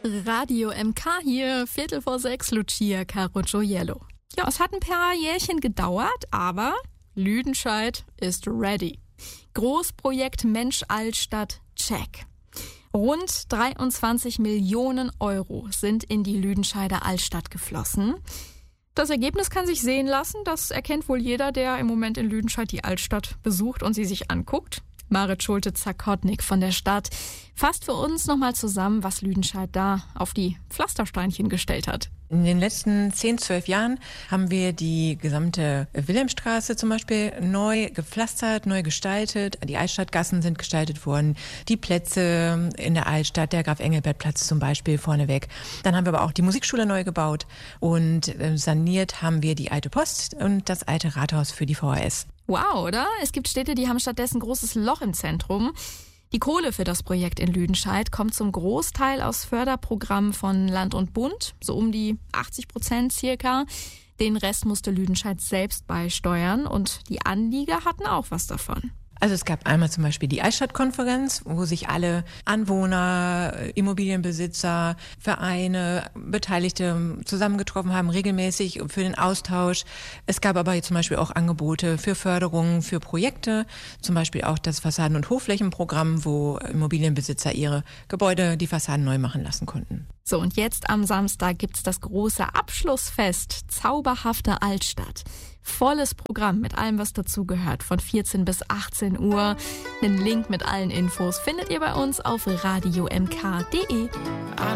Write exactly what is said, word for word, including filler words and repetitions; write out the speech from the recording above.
Radio M K hier, Viertel vor sechs, Lucia Carocciolo. Ja, es hat ein paar Jährchen gedauert, aber Lüdenscheid ist ready. Großprojekt Mensch Altstadt, check. Rund dreiundzwanzig Millionen Euro sind in die Lüdenscheider Altstadt geflossen. Das Ergebnis kann sich sehen lassen, das erkennt wohl jeder, der im Moment in Lüdenscheid die Altstadt besucht und sie sich anguckt. Marit Schulte-Zakotnik von der Stadt fasst für uns nochmal zusammen, was Lüdenscheid da auf die Pflastersteinchen gestellt hat. In den letzten zehn, zwölf Jahren haben wir die gesamte Wilhelmstraße zum Beispiel neu gepflastert, neu gestaltet. Die Altstadtgassen sind gestaltet worden. Die Plätze in der Altstadt, der Graf-Engelbert-Platz zum Beispiel vorneweg. Dann haben wir aber auch die Musikschule neu gebaut und saniert haben wir die alte Post und das alte Rathaus für die V H S. Wow, oder? Es gibt Städte, die haben stattdessen ein großes Loch im Zentrum. Die Kohle für das Projekt in Lüdenscheid kommt zum Großteil aus Förderprogrammen von Land und Bund, so um die achtzig Prozent circa. Den Rest musste Lüdenscheid selbst beisteuern und die Anlieger hatten auch was davon. Also es gab einmal zum Beispiel die Altstadtkonferenz, wo sich alle Anwohner, Immobilienbesitzer, Vereine, Beteiligte zusammengetroffen haben, regelmäßig für den Austausch. Es gab aber zum Beispiel auch Angebote für Förderungen, für Projekte, zum Beispiel auch das Fassaden- und Hochflächenprogramm, wo Immobilienbesitzer ihre Gebäude, die Fassaden neu machen lassen konnten. So, und jetzt am Samstag gibt's das große Abschlussfest Zauberhafte Altstadt. Volles Programm mit allem, was dazugehört, von vierzehn bis achtzehn Uhr. Den Link mit allen Infos findet ihr bei uns auf radio m k punkt d e.